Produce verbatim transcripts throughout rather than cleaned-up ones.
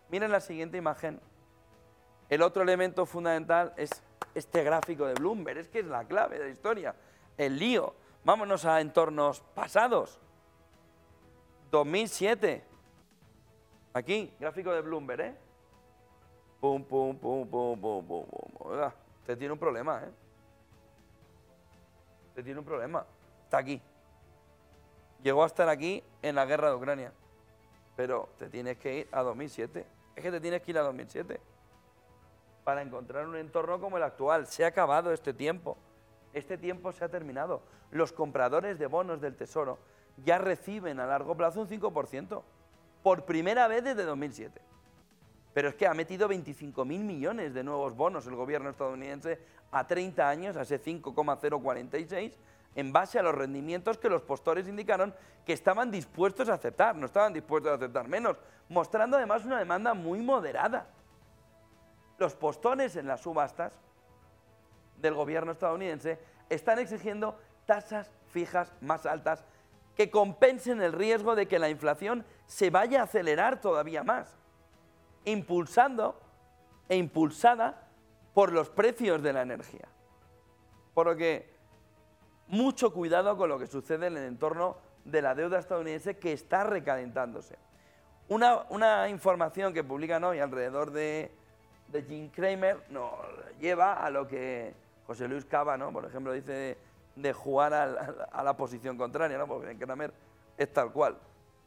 Miren la siguiente imagen. El otro elemento fundamental es este gráfico de Bloomberg. Es que es la clave de la historia. El lío. Vámonos a entornos pasados. dos mil siete. Aquí, gráfico de Bloomberg, ¿eh? Pum, pum, pum, pum, pum, pum, pum. Oiga, usted tiene un problema, ¿eh? Usted tiene un problema. Está aquí. Llegó a estar aquí en la guerra de Ucrania. Pero te tienes que ir a dos mil siete. Es que te tienes que ir a dos mil siete. Para encontrar un entorno como el actual. Se ha acabado este tiempo. Este tiempo se ha terminado. Los compradores de bonos del Tesoro ya reciben a largo plazo un cinco por ciento. Por primera vez desde dos mil siete. Pero es que ha metido veinticinco mil millones de nuevos bonos el gobierno estadounidense a treinta años, a ese cinco coma cero cuarenta y seis, en base a los rendimientos que los postores indicaron que estaban dispuestos a aceptar, no estaban dispuestos a aceptar menos, mostrando además una demanda muy moderada. Los postores en las subastas del gobierno estadounidense están exigiendo tasas fijas más altas que compensen el riesgo de que la inflación se vaya a acelerar todavía más, impulsando e impulsada por los precios de la energía. Por lo que mucho cuidado con lo que sucede en el entorno de la deuda estadounidense, que está recalentándose. Una, una información que publican hoy alrededor de, de Jim Cramer nos lleva a lo que José Luis Cava, ¿no?, por ejemplo, dice de, de jugar a la, a la posición contraria, ¿no?, porque Cramer es tal cual.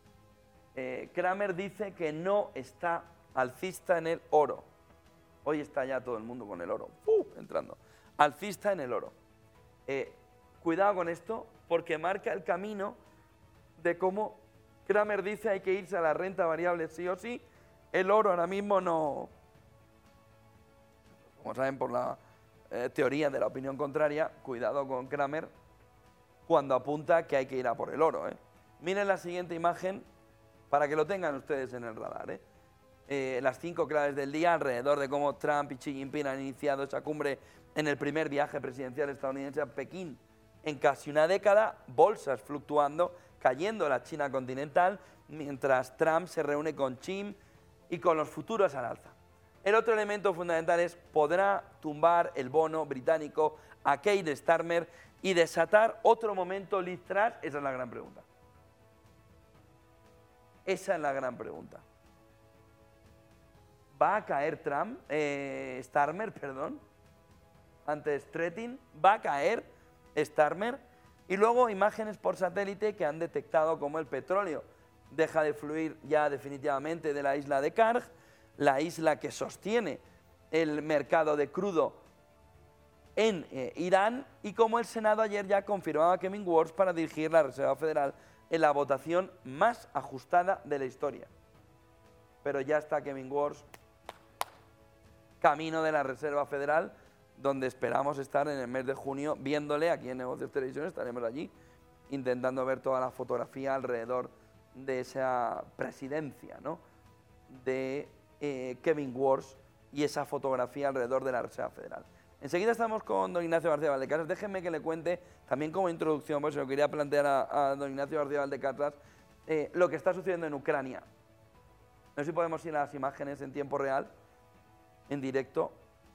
Eh, Cramer dice que no está alcista en el oro. Hoy está ya todo el mundo con el oro, ¡uh!, entrando. Alcista en el oro. Eh, cuidado con esto, porque marca el camino de cómo Cramer dice hay que irse a la renta variable sí o sí. El oro ahora mismo no, como saben por la eh, teoría de la opinión contraria, cuidado con Cramer cuando apunta que hay que ir a por el oro, ¿eh? Miren la siguiente imagen para que lo tengan ustedes en el radar, ¿eh? Eh, las cinco claves del día alrededor de cómo Trump y Xi Jinping han iniciado esa cumbre en el primer viaje presidencial estadounidense a Pekín en casi una década, bolsas fluctuando, cayendo la China continental, mientras Trump se reúne con Xi y con los futuros al alza. El otro elemento fundamental es, ¿podrá tumbar el bono británico a Keir Starmer y desatar otro momento Liz Truss? Esa es la gran pregunta. Esa es la gran pregunta. ¿Va a caer Trump, eh, Starmer, perdón, ante Stretton? ¿Va a caer Starmer? Y luego imágenes por satélite que han detectado cómo el petróleo deja de fluir ya definitivamente de la isla de Karg, la isla que sostiene el mercado de crudo en eh, Irán, y cómo el Senado ayer ya confirmaba a Kevin Warsh para dirigir la Reserva Federal en la votación más ajustada de la historia. Pero ya está Kevin Warsh camino de la Reserva Federal, donde esperamos estar en el mes de junio viéndole aquí en Negocios Televisión. Estaremos allí intentando ver toda la fotografía alrededor de esa presidencia, ¿no?, de eh, Kevin Warsh, y esa fotografía alrededor de la Reserva Federal. Enseguida estamos con don Ignacio García Valdecasas. Déjenme que le cuente también como introducción, pues se lo quería plantear a, a don Ignacio García Valdecasas, eh, lo que está sucediendo en Ucrania. No sé si podemos ir a las imágenes en tiempo real, en directo,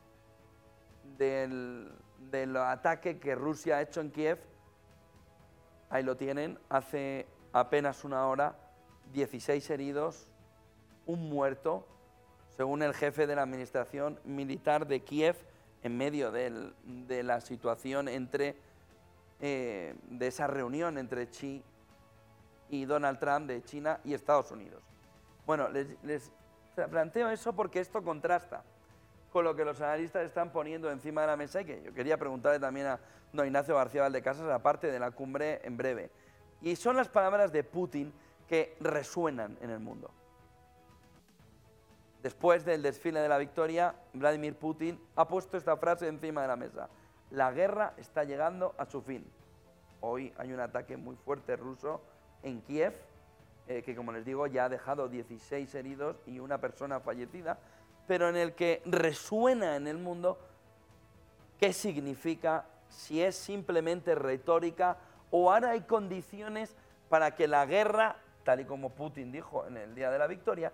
del, del ataque que Rusia ha hecho en Kiev. Ahí lo tienen, hace apenas una hora, dieciséis heridos, un muerto, según el jefe de la administración militar de Kiev, en medio del, de la situación entre, eh, de esa reunión entre Xi y Donald Trump de China y Estados Unidos. Bueno, les, les planteo eso porque esto contrasta con lo que los analistas están poniendo encima de la mesa, y que yo quería preguntarle también a don Ignacio García Valdecasas, aparte de la cumbre en breve. Y son las palabras de Putin que resuenan en el mundo. Después del desfile de la victoria, Vladimir Putin ha puesto esta frase encima de la mesa: la guerra está llegando a su fin. Hoy hay un ataque muy fuerte ruso en Kiev, eh, que como les digo ya ha dejado dieciséis heridos y una persona fallecida, pero en el que resuena en el mundo qué significa, si es simplemente retórica o ahora hay condiciones para que la guerra, tal y como Putin dijo en el día de la victoria,